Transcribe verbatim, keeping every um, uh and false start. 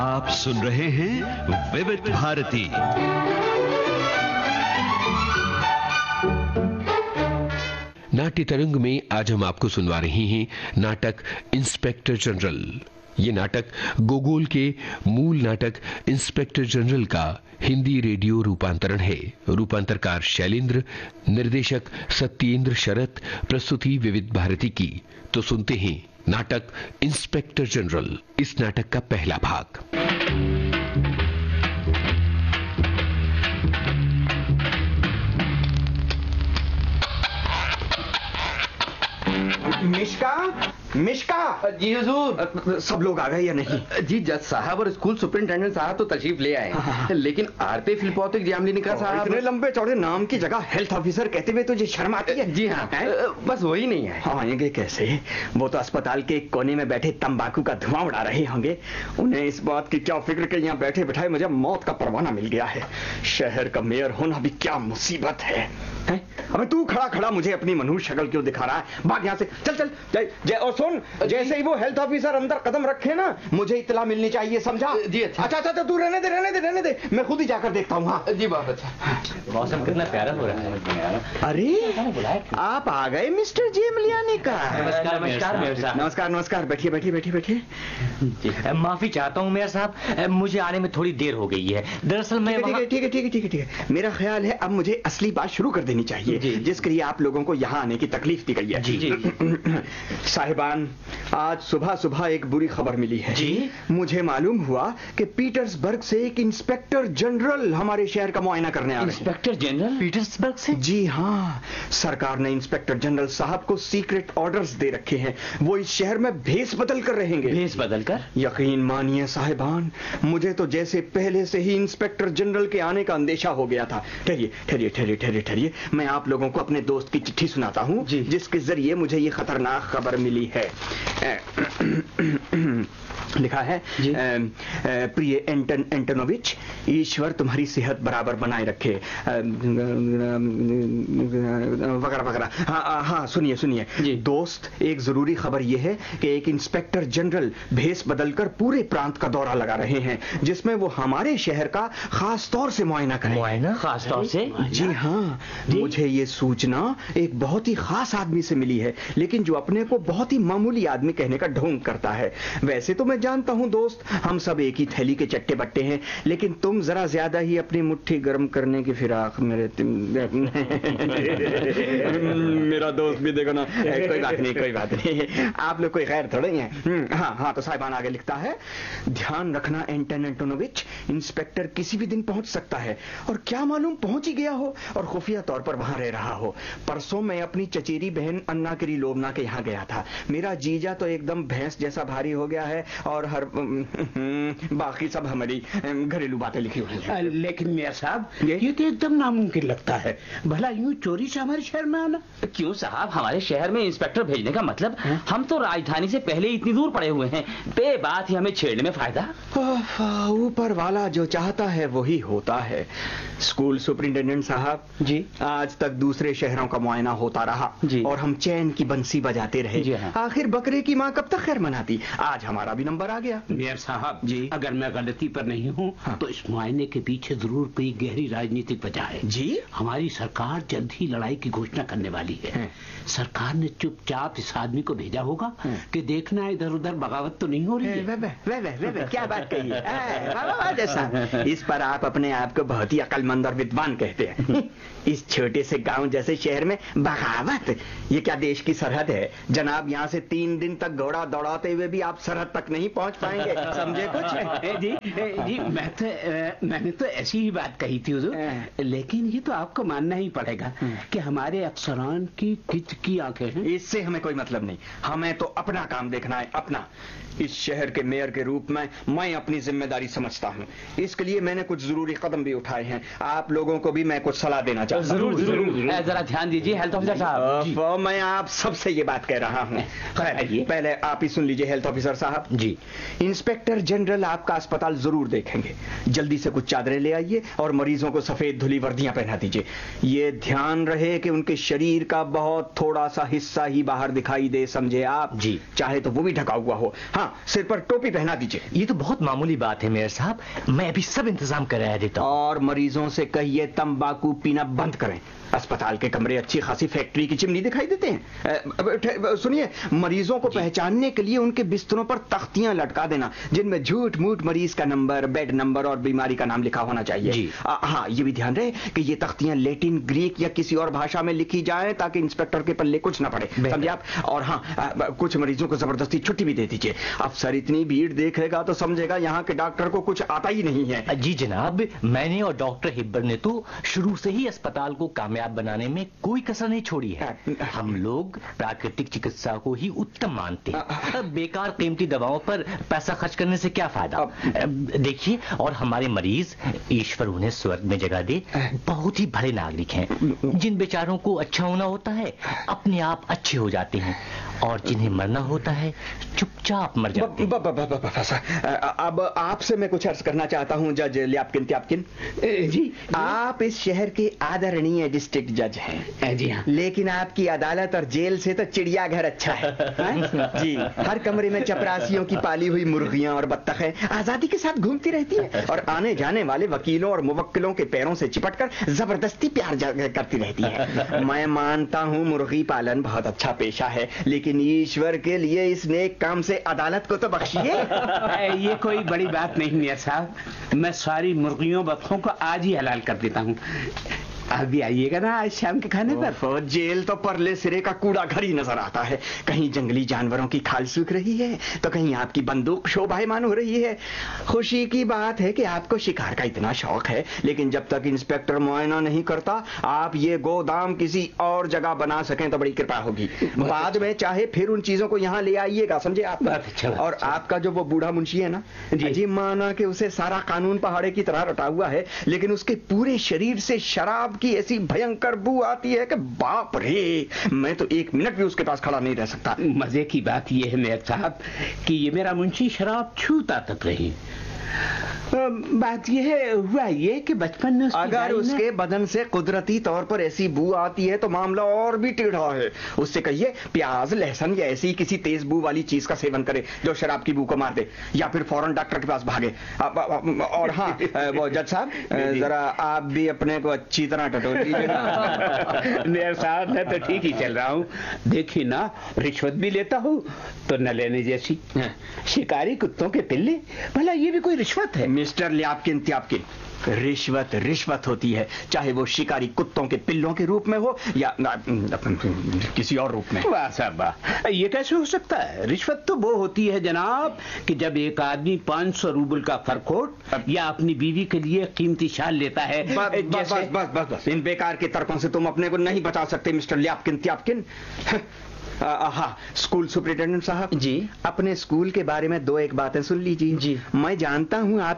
आप सुन रहे हैं विविध भारती। नाट्य तरंग में आज हम आपको सुनवा रहे हैं नाटक इंस्पेक्टर जनरल। ये नाटक गोगोल के मूल नाटक इंस्पेक्टर जनरल का हिंदी रेडियो रूपांतरण है। रूपांतरकार शैलेंद्र, निर्देशक सत्येंद्र शरत, प्रस्तुति विविध भारती की। तो सुनते हैं नाटक इंस्पेक्टर जनरल, इस नाटक का पहला भाग। मिश्का, मिश्का। जी हुजूर। सब लोग आ गए या नहीं? जी जज साहब और स्कूल सुपरिंटेंडेंट साहब तो तशरीफ ले आए, लेकिन आरती फिलपौतिक जामलिनी का साहब इतने लंबे चौड़े नाम की जगह हेल्थ ऑफिसर कहते हुए तुझे शर्म आती है? जी हाँ, बस वही नहीं है। हाँ, आएंगे कैसे? वो तो अस्पताल के एक कोने में बैठे तंबाकू का धुआं उड़ा रहे होंगे। उन्हें इस बात की क्या फिक्र कि यहाँ बैठे बैठाए मुझे मौत का परवाना मिल गया है। शहर का मेयर होना भी क्या मुसीबत है, है? अबे तू खड़ा खड़ा मुझे अपनी मनहूस शक्ल क्यों दिखा रहा है? भाग यहाँ से, चल चल जय जय। और सुन, जैसे ही वो हेल्थ ऑफिसर अंदर कदम रखे ना, मुझे इत्तला मिलनी चाहिए, समझा? जी अच्छा। अच्छा अच्छा, तू रहने दे रहने दे रहने दे, मैं खुद ही जाकर देखता हूँ। हाँ जी बहुत अच्छा। मौसम कितना प्यारा हो रहा है। अरे आप आ गए मिस्टर जेमलियानी का। नमस्कार नमस्कार मेयर साहब। नमस्कार नमस्कार, बैठिए बैठिए बैठिए बैठिए। माफी चाहता हूँ मेयर साहब, मुझे आने में थोड़ी देर हो गई है। दरअसल मैं ठीक है ठीक है ठीक है ठीक है ठीक है। मेरा ख्याल है अब मुझे असली बात शुरू कर देनी चाहिए, जिसके लिए आप लोगों को यहाँ आने की तकलीफ दी गई है। जी जी। साहिबान, आज सुबह सुबह एक बुरी खबर मिली है। जी? मुझे मालूम हुआ कि पीटर्सबर्ग से एक इंस्पेक्टर जनरल हमारे शहर का मुआयना करने आ रहे हैं। इंस्पेक्टर जनरल पीटर्सबर्ग से? जी हाँ, सरकार ने इंस्पेक्टर जनरल साहब को सीक्रेट ऑर्डर्स दे रखे हैं। वो इस शहर में भेस बदल कर रहेंगे। भेस बदल कर? यकीन मानिए साहिबान, मुझे तो जैसे पहले से ही इंस्पेक्टर जनरल के आने का अंदेशा हो गया था। ठहरिए ठहरिए ठहरिए ठहरिए ठहरिए, मैं आप लोगों को अपने दोस्त की चिट्ठी सुनाता हूँ, जिसके जरिए मुझे ये खतरनाक खबर मिली है। लिखा है, प्रिय एंटन एंटोनोविच, ईश्वर तुम्हारी सेहत बराबर बनाए रखे, वगैरह वगैरह। हाँ हाँ, सुनिए सुनिए दोस्त, एक जरूरी खबर यह है कि एक इंस्पेक्टर जनरल भेस बदलकर पूरे प्रांत का दौरा लगा रहे हैं, जिसमें वो हमारे शहर का खास तौर से मुआयना करें। मुआयना खास तौर से? जी हाँ, मुझे ये सूचना एक बहुत ही खास आदमी से मिली है, लेकिन जो अपने को बहुत ही मामूली आदमी कहने का ढोंग करता है। वैसे तो मैं जानता हूं दोस्त, हम सब एक ही थैली के चट्टे बट्टे हैं, लेकिन तुम जरा ज्यादा ही अपनी मुट्ठी गर्म करने की फिराक मेरे मेरा दोस्त भी देखो ना। कोई बात नहीं कोई बात नहीं, आप लोग कोई खैर थोड़े हैं। हाँ हाँ, तो साहिबान आगे लिखता है, ध्यान रखना एंटन एंटोनोविच, इंस्पेक्टर किसी भी दिन पहुंच सकता है, और क्या मालूम पहुंच ही गया हो और खुफिया तौर पर वहां रह रहा हो। परसों मैं अपनी चचेरी बहन अन्ना किरिलोवना के यहाँ गया था। मेरा जीजा तो एकदम भैंस जैसा भारी हो गया है, और हर बाकी सब हमारी घरेलू बातें लिखी हुई हैं। लेकिन मेयर साहब, ये तो एकदम नामुमकिन लगता है, भला यूं चोरी से हमारे शहर में आना। क्यों साहब, हमारे शहर में इंस्पेक्टर भेजने का मतलब? हम तो राजधानी से पहले इतनी दूर पड़े हुए हैं, बेबात ही हमें छेड़ने में फायदा। ऊपर वाला जो चाहता है वही होता है। स्कूल सुपरिंटेंडेंट साहब जी, आज तक दूसरे शहरों का मुआयना होता रहा जी, और हम चैन की बंसी बजाते रहे जी। हाँ। आखिर बकरे की माँ कब तक खैर मनाती? आज हमारा भी नंबर आ गया। मेयर साहब जी, अगर मैं गलती पर नहीं हूँ हाँ। तो इस मुआयने के पीछे जरूर कोई गहरी राजनीतिक वजह है जी। हमारी सरकार जल्द ही लड़ाई की घोषणा करने वाली है। हाँ। सरकार ने चुपचाप इस आदमी को भेजा होगा हाँ। कि देखना इधर उधर बगावत तो नहीं हो रही है। वे, वे, वे, वे, वे, वे, क्या बात कही है। इस पर आप अपने आप को बहुत ही अक्लमंद और विद्वान कहते हैं। इस छोटे से गांव जैसे शहर में बगावत, ये क्या देश की सरहद है जनाब? यहाँ से तीन दिन तक घोड़ा दौड़ाते हुए भी आप सरहद तक नहीं पहुंच पाएंगे, समझे कुछ? जी जी, मैं तो मैंने तो ऐसी ही बात कही थी हुजूर, लेकिन ये तो आपको मानना ही पड़ेगा कि हमारे अफसरान की किच की आंखें हैं। इससे हमें कोई मतलब नहीं, हमें तो अपना काम देखना है, अपना। इस शहर के मेयर के रूप में मैं अपनी जिम्मेदारी समझता हूँ, इसके लिए मैंने कुछ जरूरी कदम भी उठाए हैं। आप लोगों को भी मैं कुछ सलाह देना चाहता हूँ। जरूर जरूर ए, जरा ध्यान दीजिए हेल्थ ऑफिसर साहब। वो मैं आप सबसे ये बात कह रहा हूँ। खैर, पहले आप ही सुन लीजिए हेल्थ ऑफिसर साहब जी। इंस्पेक्टर जनरल आपका अस्पताल जरूर देखेंगे। जल्दी से कुछ चादरें ले आइए और मरीजों को सफेद धुली वर्दियां पहना दीजिए। ये ध्यान रहे कि उनके शरीर का बहुत थोड़ा सा हिस्सा ही बाहर दिखाई दे, समझे आप? जी। चाहे तो वो भी ढका हुआ हो। हाँ, सिर पर टोपी पहना दीजिए। ये तो बहुत मामूली बात है मेयर साहब, मैं अभी सब इंतजाम कर रहा देता हूँ। और मरीजों से कहिए तंबाकू पीना बंद करें। अस्पताल के कमरे अच्छी खासी फैक्ट्री की चिमनी दिखाई देते हैं। सुनिए, मरीजों को पहचानने के लिए उनके बिस्तरों पर तख्तियां लटका देना जिनमें झूठ मूठ मरीज का नंबर, बेड नंबर और बीमारी का नाम लिखा होना चाहिए। आ, हाँ, ये भी ध्यान रहे कि ये तख्तियां लैटिन, ग्रीक या किसी और भाषा में लिखी जाए ताकि इंस्पेक्टर के पल्ले कुछ ना पड़े, समझे आप? और हाँ, आ, कुछ मरीजों को जबरदस्ती छुट्टी भी दे दीजिए। अफसर इतनी भीड़ देखेगा तो समझेगा यहाँ के डॉक्टर को कुछ आता ही नहीं है। जी जनाब, मैंने और डॉक्टर हिब्बर ने तो शुरू से ही अस्पताल को कामयाब बनाने में कोई कसर नहीं छोड़ी है। हम लोग प्राकृतिक चिकित्सा को ही उत्तम मानते हैं। बेकार कीमती दवाओं पर पैसा खर्च करने से क्या फायदा? देखिए, और हमारे मरीज, ईश्वर उन्हें स्वर्ग में जगह दे, बहुत ही भले नागरिक हैं। जिन बेचारों को अच्छा होना होता है अपने आप अच्छे हो जाते हैं, और जिन्हें मरना होता है चुपचाप मर जाते हैं। अब आपसे मैं कुछ अर्ज करना चाहता हूं जज ल्यापकिन त्यापकिन जी। आप इस शहर के आदरणीय डिस्ट्रिक्ट जज हैं जी हाँ, लेकिन आपकी अदालत और जेल से तो चिड़ियाघर अच्छा है, है? जी। हर कमरे में चपरासियों की पाली हुई मुर्गियां और बत्तखें आजादी के साथ घूमती रहती हैं और आने जाने वाले वकीलों और मुवक्किलों के पैरों से चिपटकर जबरदस्ती प्यार करती रहती है। मैं मानता हूं मुर्गी पालन बहुत अच्छा पेशा है, लेकिन ईश्वर के लिए इस नेक काम से अदालत को तो बख्शिए। ये कोई बड़ी बात नहीं मियां साहब, मैं सारी मुर्गियों बत्तखों को आज ही हलाल कर देता हूँ। आप भी आइएगा ना आज शाम के खाने पर। जेल तो परले सिरे का कूड़ा घर ही नजर आता है। कहीं जंगली जानवरों की खाल सूख रही है तो कहीं आपकी बंदूक शोभायमान हो रही है। खुशी की बात है कि आपको शिकार का इतना शौक है, लेकिन जब तक इंस्पेक्टर मुआयना नहीं करता आप ये गोदाम किसी और जगह बना सकें तो बड़ी कृपा होगी। बाद में चाहे फिर उन चीजों को यहाँ ले आइएगा, समझे आप? अच्छा, और आपका जो वो बूढ़ा मुंशी है ना जी, माना कि उसे सारा कानून पहाड़े की तरह रटा हुआ है, लेकिन उसके पूरे शरीर से शराब की ऐसी भयंकर बू आती है कि बाप रे, मैं तो एक मिनट भी उसके पास खड़ा नहीं रह सकता। मजे की बात यह है मेयर साहब कि ये मेरा मुंशी शराब छूता तक नहीं। बात यह है, हुआ ये कि बचपन में अगर उसके बदन से कुदरती तौर पर ऐसी बू आती है तो मामला और भी टेढ़ा है। उससे कहिए प्याज, लहसुन या ऐसी किसी तेज बू वाली चीज का सेवन करे जो शराब की बू को मार दे, या फिर फौरन डॉक्टर के पास भागे। और हाँ, वो जज साहब, जरा आप भी अपने को अच्छी तरह टटोल लीजिए। मेयर साहब, मैं तो ठीक ही चल रहा हूँ। देखिए ना, रिश्वत भी लेता हूँ तो न लेने जैसी। शिकारी कुत्तों के पिल्ले, भला ये भी कोई रिश्वत है? मिस्टर ल्यापकिन त्यापकिन, रिश्वत रिश्वत होती है, चाहे वो शिकारी कुत्तों के पिल्लों के रूप में हो या किसी और रूप में। वाह साहब वाह, ये कैसे हो सकता है? रिश्वत तो वो होती है जनाब कि जब एक आदमी पाँच सौ रूबल का फर कोट या अपनी बीवी के लिए कीमती शाल लेता है। बस बस बस बस बस बस इन बेकार के तर्कों से तुम अपने को नहीं बचा सकते मिस्टर ल्यापकिन त्यापकिन। हाँ, स्कूल सुपरिटेंडेंट साहब जी, अपने स्कूल के बारे में दो एक बातें सुन लीजिए जी। मैं जानता हूँ आप